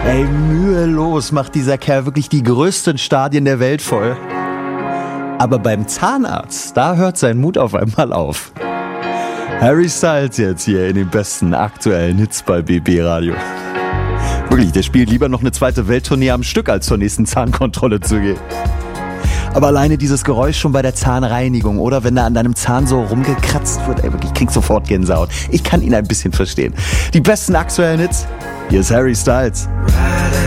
Ey, mühelos macht dieser Kerl wirklich die größten Stadien der Welt voll. Aber beim Zahnarzt, da hört sein Mut auf einmal auf. Harry Styles jetzt hier in den besten aktuellen Hits bei BB Radio. Wirklich, der spielt lieber noch eine zweite Welttournee am Stück, als zur nächsten Zahnkontrolle zu gehen. Aber alleine dieses Geräusch schon bei der Zahnreinigung oder wenn da an deinem Zahn so rumgekratzt wird, ey, wirklich, ich krieg sofort Gänsehaut. Ich kann ihn ein bisschen verstehen. Die besten aktuellen Hits, hier ist Harry Styles.